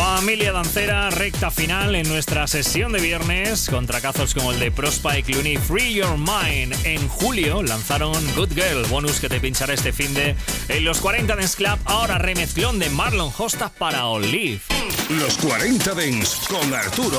Familia dancera, recta final en nuestra sesión de viernes con tracazos como el de Prospa y Clooney, Free Your Mind. En julio lanzaron Good Girl, bonus que te pincharé este finde en los 40 Dance Club. Ahora remezclón de Marlon Hosta para Olive. Los 40 Dance con Arturo